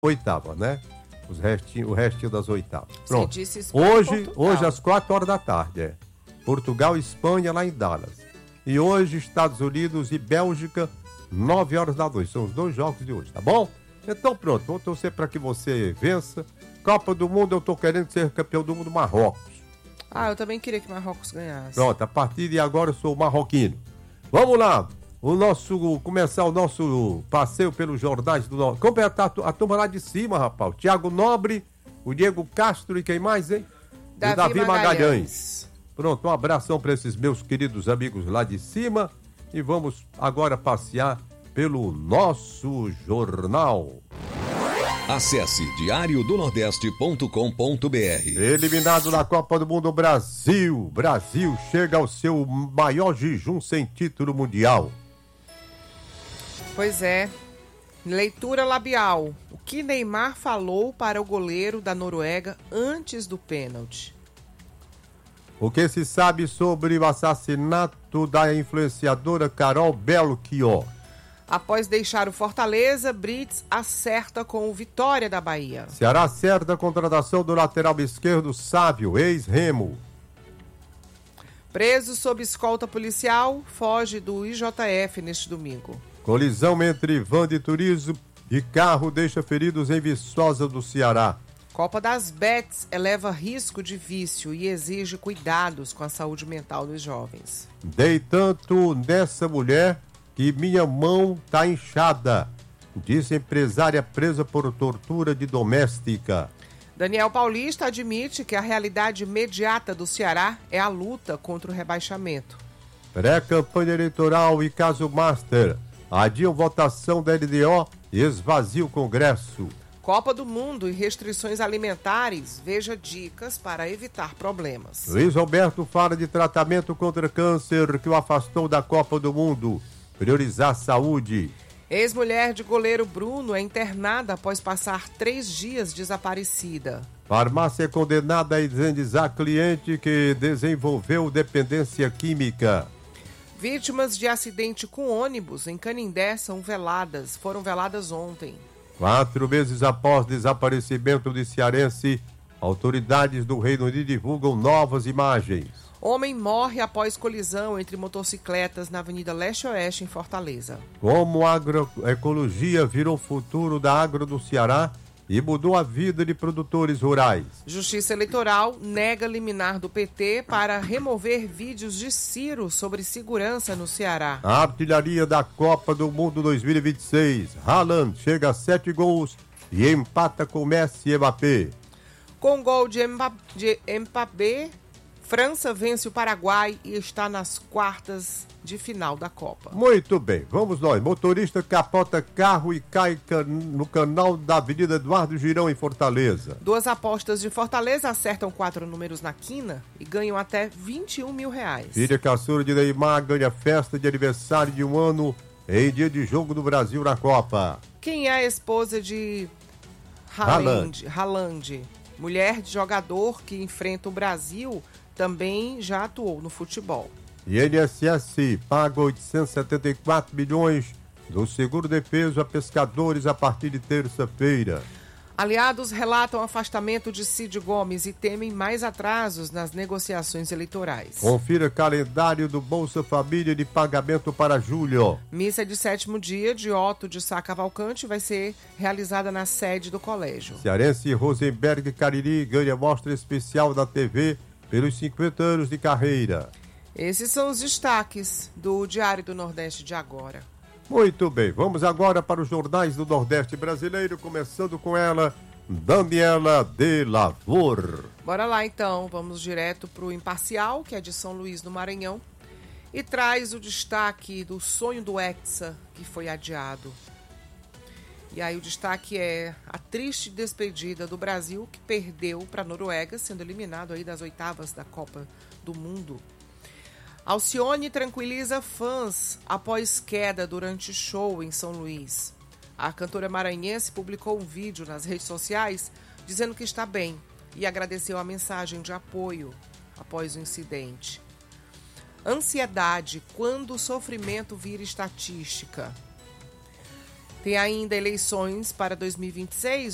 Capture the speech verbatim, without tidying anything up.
oitava, né? Os restinho, o restinho das oitavas. Pronto. Disse Espanha, hoje, Portugal. hoje às quatro horas da tarde, é. Portugal e Espanha lá em Dallas. E hoje Estados Unidos e Bélgica, nove horas da noite. São os dois jogos de hoje, tá bom? Então pronto, vou torcer para que você vença. Copa do Mundo, eu tô querendo ser campeão do mundo Marrocos. Ah, eu também queria que Marrocos ganhasse. Pronto, a partir de agora eu sou marroquino. Vamos lá, o nosso, começar o nosso passeio pelos jornais do Norte. Completar a turma lá de cima, rapaz. O Thiago Nobre, o Diego Castro e quem mais, hein? Davi, o Davi Magalhães. Magalhães. Pronto, um abração para esses meus queridos amigos lá de cima. E vamos agora passear pelo nosso jornal. Acesse diário do nordeste ponto com ponto br. Eliminado na Copa do Mundo, Brasil. Brasil chega ao seu maior jejum sem título mundial. Pois é. Leitura labial. O que Neymar falou para o goleiro da Noruega antes do pênalti? O que se sabe sobre o assassinato da influenciadora Carol Belchior? Após deixar o Fortaleza, Brits acerta com o Vitória da Bahia. Ceará acerta a contratação do lateral esquerdo Sávio, ex-Remo. Preso sob escolta policial, foge do I J F neste domingo. Colisão entre van de turismo e carro deixa feridos em Viçosa do Ceará. Copa das Bets eleva risco de vício e exige cuidados com a saúde mental dos jovens. Dei tanto nessa mulher que minha mão tá inchada, disse empresária presa por tortura de doméstica. Daniel Paulista admite que a realidade imediata do Ceará é a luta contra o rebaixamento. Pré-campanha eleitoral e caso Master adiam votação da L D O e esvazia o Congresso. Copa do Mundo e restrições alimentares, veja dicas para evitar problemas. Luiz Roberto fala de tratamento contra câncer que o afastou da Copa do Mundo. Priorizar a saúde. Ex-mulher de goleiro Bruno é internada após passar três dias desaparecida. Farmácia é condenada a indenizaar cliente que desenvolveu dependência química. Vítimas de acidente com ônibus em Canindé são veladas, foram veladas ontem. Quatro meses após desaparecimento de cearense, autoridades do Reino Unido divulgam novas imagens. Homem morre após colisão entre motocicletas na Avenida Leste-Oeste, em Fortaleza. Como a agroecologia virou futuro da agro do Ceará e mudou a vida de produtores rurais. Justiça Eleitoral nega liminar do P T para remover vídeos de Ciro sobre segurança no Ceará. A artilharia da Copa do Mundo dois mil e vinte e seis. Haaland chega a sete gols e empata com Messi e Mbappé. Com gol de Mbappé, França vence o Paraguai e está nas quartas de final da Copa. Muito bem, vamos nós. Motorista capota carro e cai no canal da Avenida Eduardo Girão, em Fortaleza. Duas apostas de Fortaleza acertam quatro números na quina e ganham até vinte e um mil reais. Filha caçula de Neymar ganha festa de aniversário de um ano em dia de jogo do Brasil na Copa. Quem é a esposa de Haaland? Haaland, mulher de jogador que enfrenta o Brasil, também já atuou no futebol. I N S S paga oitocentos e setenta e quatro milhões do seguro-defeso a pescadores a partir de terça-feira. Aliados relatam afastamento de Cid Gomes e temem mais atrasos nas negociações eleitorais. Confira calendário do Bolsa Família de pagamento para julho. Missa de sétimo dia de Otto de Sá Cavalcante vai ser realizada na sede do colégio. Cearense Rosenberg Cariri ganha mostra especial da T V pelos cinquenta anos de carreira. Esses são os destaques do Diário do Nordeste de agora. Muito bem, vamos agora para os jornais do Nordeste brasileiro, começando com ela, Daniela de Lavor. Bora lá então, vamos direto para o Imparcial, que é de São Luís do Maranhão, e traz o destaque do sonho do Hexa, que foi adiado. E aí o destaque é a triste despedida do Brasil, que perdeu para a Noruega, sendo eliminado aí das oitavas da Copa do Mundo. Alcione tranquiliza fãs após queda durante show em São Luís. A cantora maranhense publicou um vídeo nas redes sociais dizendo que está bem e agradeceu a mensagem de apoio após o incidente. Ansiedade, quando o sofrimento vira estatística. Tem ainda eleições para dois mil e vinte e seis.